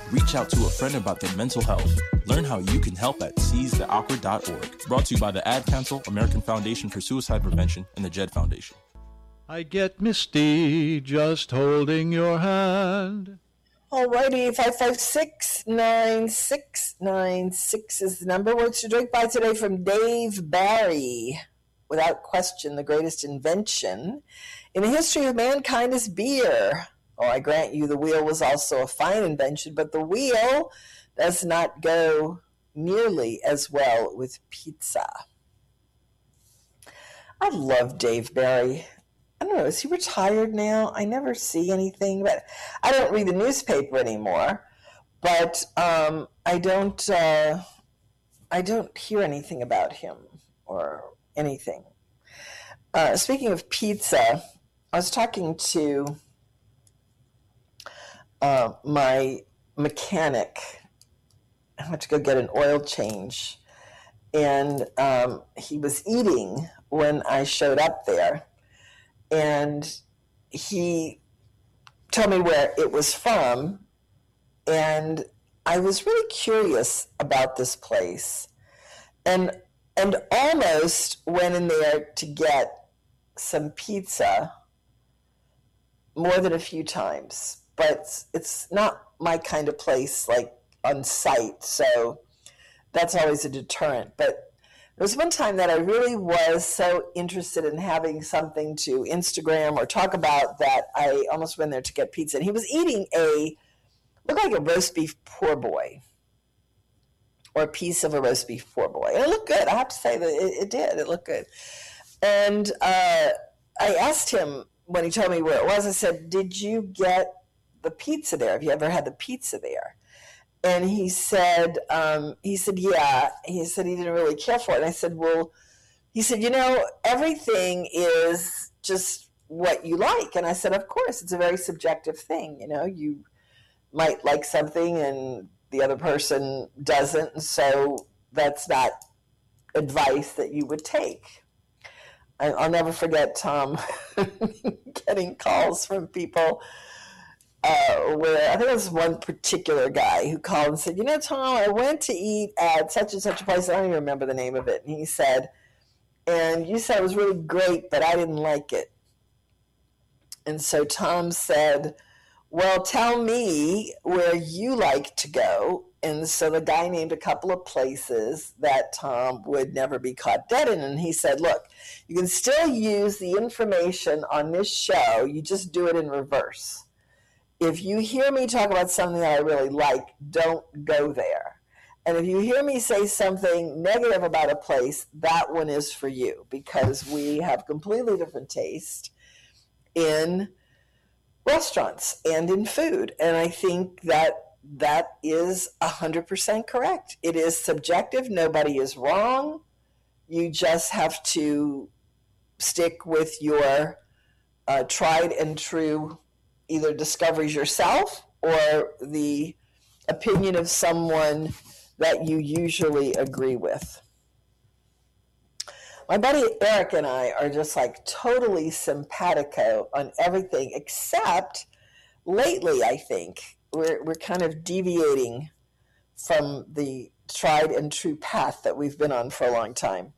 Reach out to a friend about their mental health. Learn how you can help at seizetheawkward.org. Brought to you by the Ad Council, American Foundation for Suicide Prevention, and the JED Foundation. I get misty just holding your hand. Alrighty, 556-9696 is the number. Words to drink by today from Dave Barry. Without question, the greatest invention in the history of mankind is beer. Oh, I grant you the wheel was also a fine invention, but the wheel does not go nearly as well with pizza. I love Dave Barry. I don't know, is he retired now? I never see anything, but I don't read the newspaper anymore. But I don't hear anything about him or anything. Speaking of pizza, I was talking to my mechanic. I went to go get an oil change, and he was eating when I showed up there. And he told me where it was from, and I was really curious about this place, and almost went in there to get some pizza more than a few times, but it's not my kind of place, like on site, so that's always a deterrent. But there was one time that I really was so interested in having something to Instagram or talk about that I almost went there to get pizza. And he was eating looked like a roast beef poor boy, or a piece of a roast beef poor boy. And it looked good. I have to say that it did. It looked good. And I asked him when he told me where it was, I said, did you get the pizza there? Have you ever had the pizza there? And he said, yeah. He said he didn't really care for it. And I said, well, he said, everything is just what you like. And I said, of course, it's a very subjective thing. You might like something and the other person doesn't. And so that's not advice that you would take. I'll never forget Tom getting calls from people where I think it was one particular guy who called and said, Tom, I went to eat at such and such a place. I don't even remember the name of it. And he said, and you said it was really great, but I didn't like it. And so Tom said, well, tell me where you like to go. And so the guy named a couple of places that Tom would never be caught dead in. And he said, look, you can still use the information on this show. You just do it in reverse. If you hear me talk about something that I really like, don't go there. And if you hear me say something negative about a place, that one is for you, because we have completely different taste in restaurants and in food. And I think that is 100% correct. It is subjective. Nobody is wrong. You just have to stick with your tried and true either discoveries yourself or the opinion of someone that you usually agree with. My buddy Eric and I are just like totally simpatico on everything, except lately I think we're kind of deviating from the tried and true path that we've been on for a long time.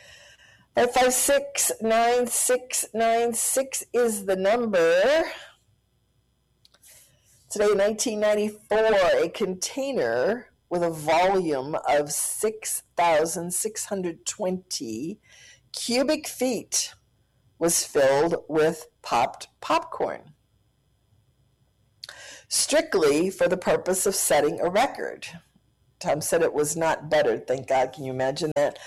556-9696 is the number. Today, 1994, a container with a volume of 6,620 cubic feet was filled with popped popcorn, strictly for the purpose of setting a record. Tom said it was not buttered, thank God. Can you imagine that?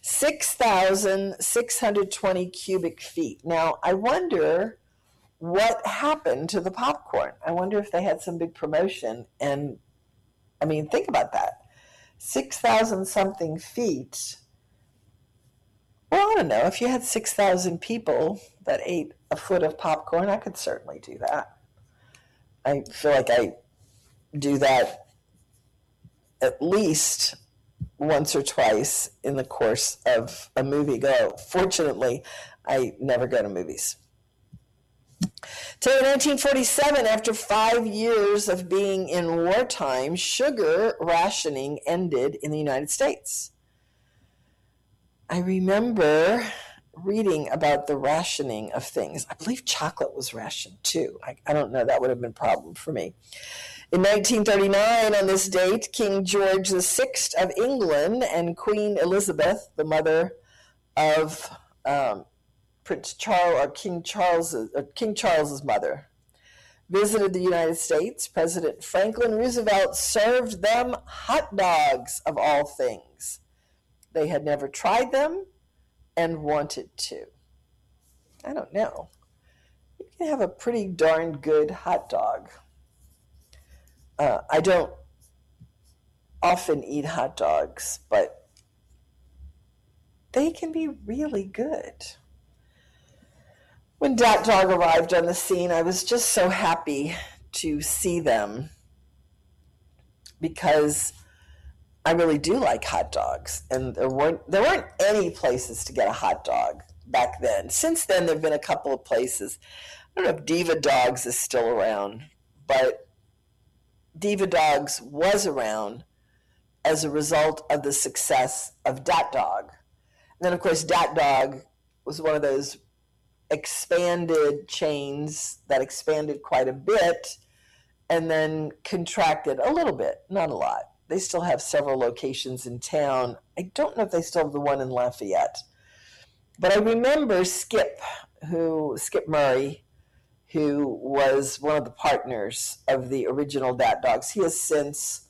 6,620 cubic feet. Now, I wonder what happened to the popcorn. I wonder if they had some big promotion. And, I mean, think about that. 6,000 something feet. Well, I don't know. If you had 6,000 people that ate a foot of popcorn, I could certainly do that. I feel like I do that at least once or twice in the course of a movie go. Fortunately, I never go to movies. Till 1947, after 5 years of being in wartime, sugar rationing ended in the United States. I remember reading about the rationing of things. I believe chocolate was rationed too. I don't know. That would have been a problem for me. In 1939, on this date, King George VI of England and Queen Elizabeth, the mother of Prince Charles, or King Charles's mother, visited the United States. President Franklin Roosevelt served them hot dogs, of all things. They had never tried them and wanted to. I don't know. You can have a pretty darn good hot dog. I don't often eat hot dogs, but they can be really good. When Dat Dog arrived on the scene, I was just so happy to see them because I really do like hot dogs, and there weren't any places to get a hot dog back then. Since then, there have been a couple of places. I don't know if Diva Dogs is still around, but Diva Dogs was around as a result of the success of Dat Dog. And then, of course, Dat Dog was one of those expanded chains that expanded quite a bit and then contracted a little bit, not a lot. They still have several locations in town. I don't know if they still have the one in Lafayette. But I remember Skip Murray, who was one of the partners of the original Dat Dogs. He has since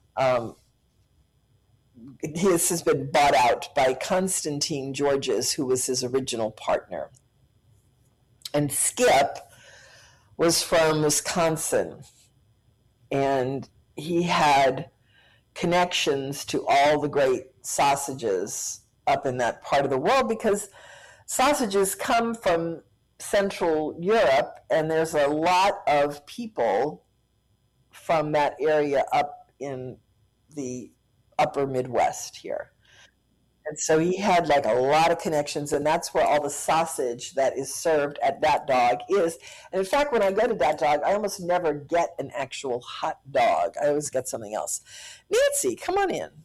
been bought out by Constantine Georges, who was his original partner. And Skip was from Wisconsin, and he had connections to all the great sausages up in that part of the world, because sausages come from Central Europe, and there's a lot of people from that area up in the upper Midwest here. And so he had like a lot of connections, and that's where all the sausage that is served at Dat Dog is. And in fact, when I go to Dat Dog, I almost never get an actual hot dog. I always get something else. Nancy, come on in.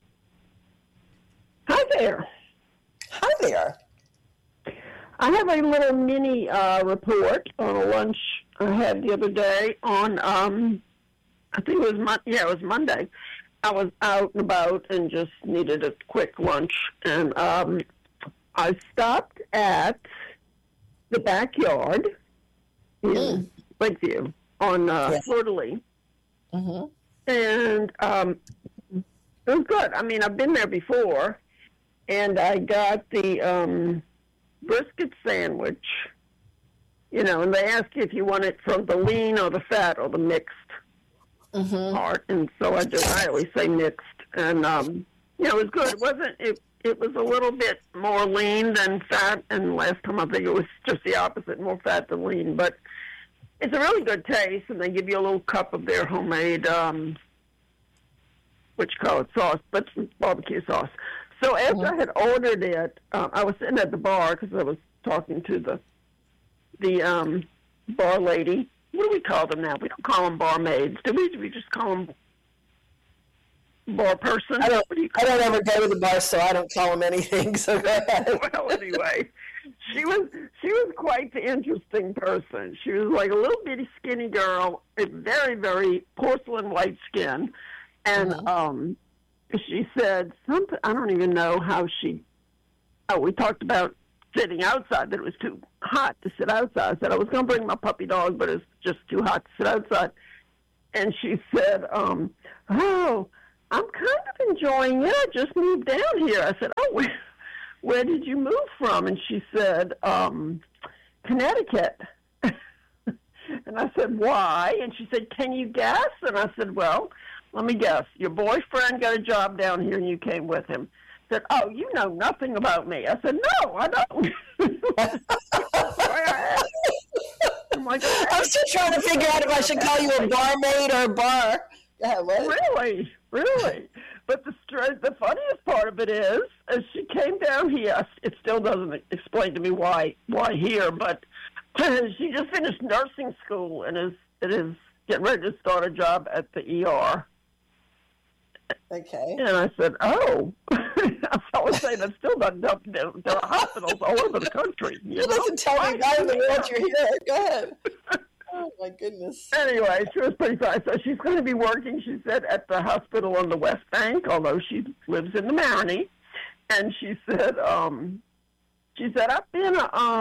Hi there. Hi there. I have a little mini report on a lunch I had the other day on, I think it was Monday. I was out and about and just needed a quick lunch. And I stopped at the backyard in Lakeview on Fleur de Lis. Mm-hmm. And it was good. I mean, I've been there before, and I got the brisket sandwich, and they ask you if you want it from the lean or the fat or the mixed part, and so I always say mixed, and it was good. It was a little bit more lean than fat, and last time I think it was just the opposite, more fat than lean, but it's a really good taste, and they give you a little cup of their homemade, what you call it, sauce, but barbecue sauce. So after I had ordered it, I was sitting at the bar because I was talking to the bar lady. What do we call them now? We don't call them barmaids. Do we? Do we just call them bar person? I don't ever go to the bar, so I don't call them anything. So go ahead. Well, anyway, she was quite the interesting person. She was like a little bitty skinny girl, a very, very porcelain white skin, and she said something. I don't even know how she. Oh, we talked about sitting outside, that it was too hot to sit outside. I said I was going to bring my puppy dog, but it's just too hot to sit outside. And she said, oh, I'm kind of enjoying it. I just moved down here. I said, oh, where did you move from? And she said, Connecticut. And I said, why? And she said, can you guess? And I said, well, let me guess. Your boyfriend got a job down here and you came with him. Said, oh, you know nothing about me. I said, no, I don't. I'm like, I'm still trying to figure out if I should call you a barmaid or a bar. Yeah, Really. But the funniest part of it is, as she came down here, it still doesn't explain to me why here, but She just finished nursing school and is getting ready to start a job at the ER. Okay. And I said, oh. I always say that's still not enough. There are hospitals all over the country. You doesn't tell me why in the world you're here. Go ahead. Oh, my goodness. Anyway, she was pretty fine. So she's going to be working, she said, at the hospital on the West Bank, although she lives in the Marigny. And she said, I've been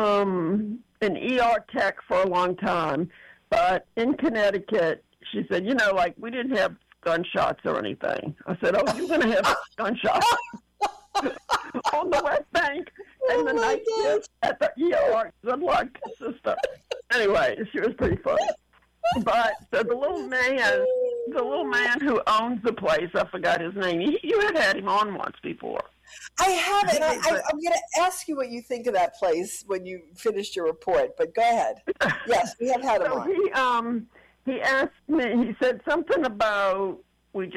an ER tech for a long time, but in Connecticut, she said, like we didn't have gunshots or anything. I said, oh, you're going to have gunshots on the West Bank and the night shift at the ER. Good luck, sister. Anyway, she was pretty funny. But so the little man who owns the place, I forgot his name. You had him on once before. I haven't. I'm going to ask you what you think of that place when you finished your report, but go ahead. Yes, we have had him on. He asked me, he said something about, we've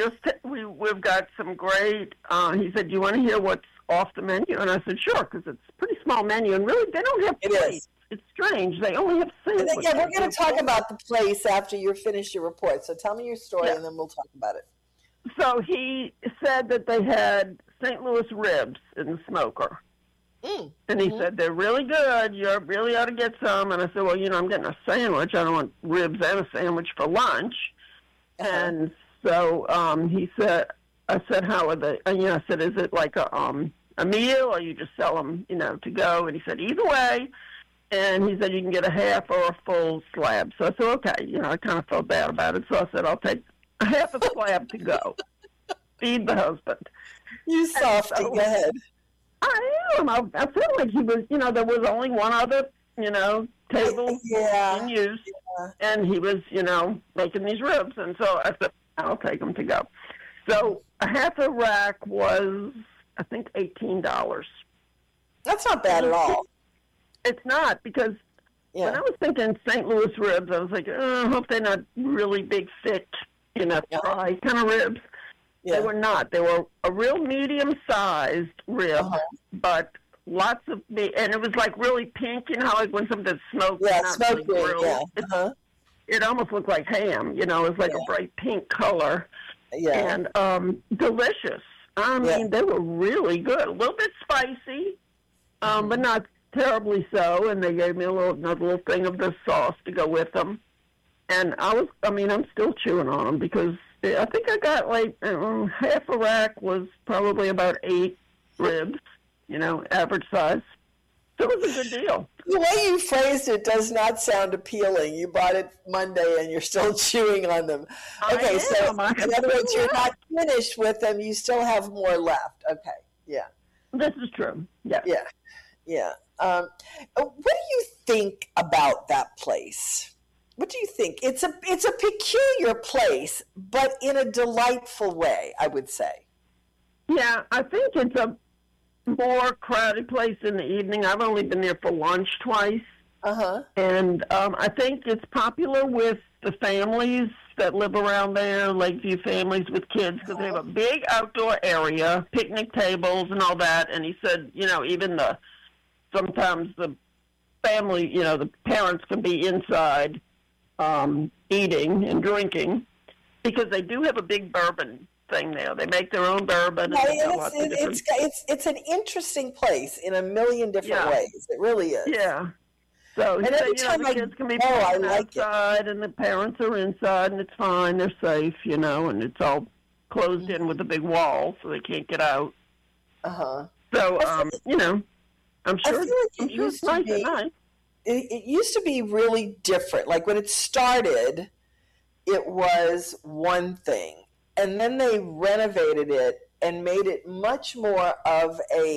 got some great, he said, do you want to hear what's off the menu? And I said, sure, because it's a pretty small menu, and really, they don't have plates. It's strange. They only have sandwiches. Yeah, we're going to talk about the place after you finish your report, so tell me your story, and then we'll talk about it. So he said that they had St. Louis ribs in the smoker. And he said, they're really good. You really ought to get some. And I said, well, I'm getting a sandwich. I don't want ribs and a sandwich for lunch. And so he said, I said, how are they? And, I said, is it like a meal or you just sell them, to go? And he said, either way. And he said, you can get a half or a full slab. So I said, okay. I kind of felt bad about it. So I said, I'll take a half a slab to go. Feed the husband. You softy, go ahead. I am. I felt like he was, there was only one other, table in use, and he was, making these ribs. And so I said, I'll take them to go. So a half a rack was, I think, $18. That's not bad at all. It's not, because when I was thinking St. Louis ribs, I was like, I hope they're not really big, thick, dry kind of ribs. Yeah. They were not. They were a real medium-sized rib, but lots of meat. And it was like really pink, like when something's smoked. Yeah, smoked really It almost looked like ham, it was like a bright pink color. Yeah. And delicious. I mean, they were really good. A little bit spicy, but not terribly so. And they gave me another little thing of the sauce to go with them. And I'm still chewing on them because I think I got like half a rack was probably about 8 ribs, average size. So it was a good deal. The way you phrased it does not sound appealing. You bought it Monday and you're still chewing on them. Okay, so in other words, you're not finished with them. You still have more left. Okay, yeah. This is true. Yeah. Yeah, yeah. What do you think about that place? What do you think? It's a peculiar place, but in a delightful way, I would say. Yeah, I think it's a more crowded place in the evening. I've only been there for lunch twice. And I think it's popular with the families that live around there, Lakeview families with kids, because they have a big outdoor area, picnic tables and all that. And he said, even sometimes the family, the parents can be inside eating and drinking, because they do have a big bourbon thing there. They make their own bourbon. It's an interesting place in a million different ways. It really is. Yeah. So he said, the kids can be playing outside, and the parents are inside, and it's fine. They're safe, and it's all closed in with a big wall, so they can't get out. So, I'm sure it's nice at night. It used to be really different. Like when it started, it was one thing. And then they renovated it and made it much more of a